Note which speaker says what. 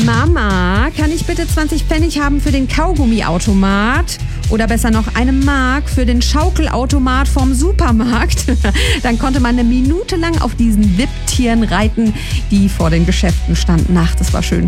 Speaker 1: Mama, kann ich bitte 20 Pfennig haben für den Kaugummiautomat? Oder besser noch 1 Mark für den Schaukelautomat vom Supermarkt? Dann konnte man eine Minute lang auf diesen Wipptieren reiten, die vor den Geschäften standen. Ach, das war schön.